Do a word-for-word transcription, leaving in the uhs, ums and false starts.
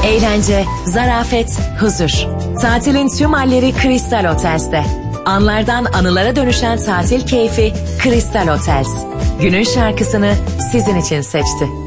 Eğlence, zarafet, huzur. Tatilin tüm halleri Crystal Hotels'te. Anlardan anılara dönüşen tatil keyfi Crystal Hotels. Günün şarkısını sizin için seçti.